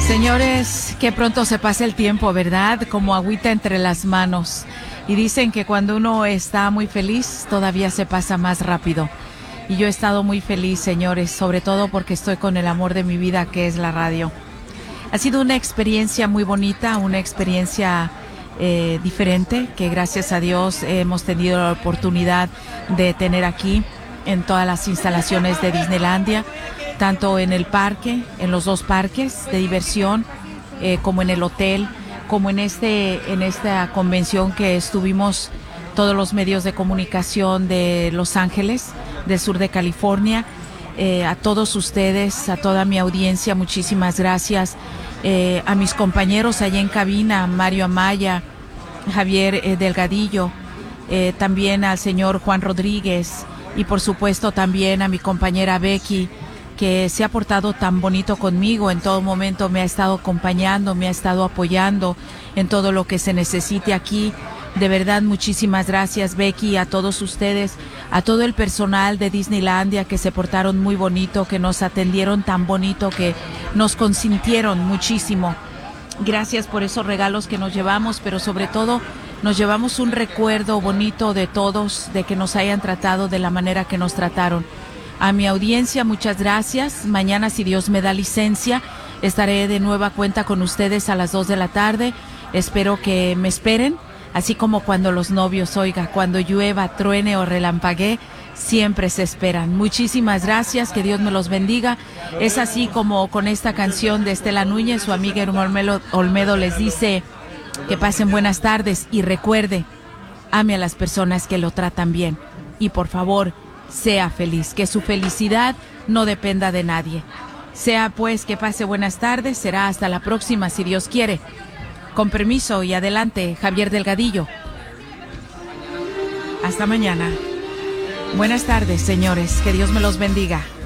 Señores, qué pronto se pasa el tiempo, ¿verdad? Como agüita entre las manos. Y dicen que cuando uno está muy feliz, todavía se pasa más rápido. Y yo he estado muy feliz, señores, sobre todo porque estoy con el amor de mi vida, que es la radio. Ha sido una experiencia muy bonita, una experiencia diferente, que gracias a Dios hemos tenido la oportunidad de tener aquí en todas las instalaciones de Disneylandia, tanto en el parque, en los dos parques de diversión, como en el hotel, como en esta convención que estuvimos todos los medios de comunicación de Los Ángeles, del sur de California. A todos ustedes, a toda mi audiencia, muchísimas gracias. A mis compañeros allá en cabina, Mario Amaya, Javier Delgadillo, también al señor Juan Rodríguez y por supuesto también a mi compañera Becky, que se ha portado tan bonito conmigo, en todo momento me ha estado acompañando, me ha estado apoyando en todo lo que se necesite aquí. De verdad, muchísimas gracias, Becky, a todos ustedes, a todo el personal de Disneylandia que se portaron muy bonito, que nos atendieron tan bonito, que nos consintieron muchísimo. Gracias por esos regalos que nos llevamos, pero sobre todo nos llevamos un recuerdo bonito de todos, de que nos hayan tratado de la manera que nos trataron. A mi audiencia, muchas gracias. Mañana, si Dios me da licencia, estaré de nueva cuenta con ustedes a las 2 de la tarde. Espero que me esperen, así como cuando los novios, oiga, cuando llueva, truene o relampaguee, siempre se esperan. Muchísimas gracias, que Dios me los bendiga. Es así como con esta canción de Estela Núñez, su amiga Irma Olmedo les dice que pasen buenas tardes y recuerde, ame a las personas que lo tratan bien y por favor, sea feliz, que su felicidad no dependa de nadie. Sea pues que pase buenas tardes, será hasta la próxima si Dios quiere. Con permiso y adelante, Javier Delgadillo. Hasta mañana. Buenas tardes, señores, que Dios me los bendiga.